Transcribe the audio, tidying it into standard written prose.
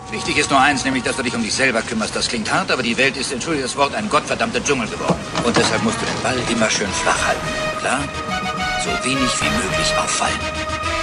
Wichtig ist nur eins, nämlich, dass du dich um dich selber kümmerst. Das klingt hart, aber die Welt ist, entschuldige das Wort, ein gottverdammter Dschungel geworden. Und deshalb musst du den Ball immer schön flach halten. Klar? So wenig wie möglich auffallen.